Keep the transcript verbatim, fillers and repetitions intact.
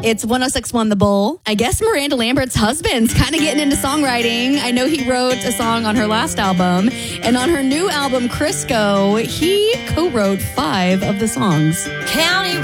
It's one oh six point one The Bull. I guess Miranda Lambert's husband's kind of getting into songwriting. I know he wrote a song on her last album. And on her new album, Crisco, he co-wrote five of the songs. County